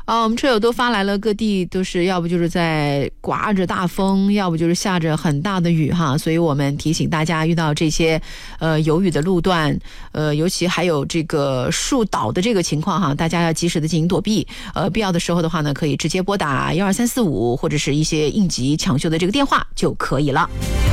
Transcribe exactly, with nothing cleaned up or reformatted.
啊，我们车友都发来了，各地都是要不就是在刮着大风，要不就是下着很大的雨哈，所以我们提醒大家，遇到这些呃有雨的路段，呃，尤其还有这个树倒的这个情况哈，大家要及时的进行躲避。呃，必要的时候的话呢，可以直接拨打幺二三四五或者是一些应急抢修的这个电话就可以了。